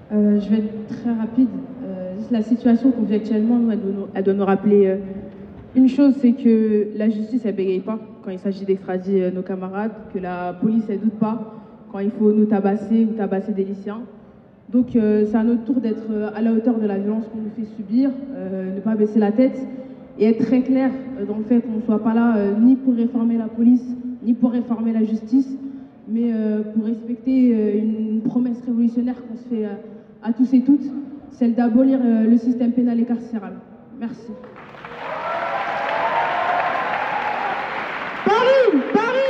Je vais être très rapide. La situation qu'on vit actuellement, elle doit nous rappeler une chose, c'est que la justice, elle bégaye pas quand il s'agit d'extrader nos camarades, que la police, elle doute pas quand il faut nous tabasser ou tabasser des lycéens. Donc c'est à notre tour d'être à la hauteur de la violence qu'on nous fait subir, ne pas baisser la tête et être très clair dans le fait qu'on ne soit pas là ni pour réformer la police, ni pour réformer la justice, mais pour respecter une promesse révolutionnaire qu'on se fait à tous et toutes, celle d'abolir le système pénal et carcéral. Merci. Paris, Paris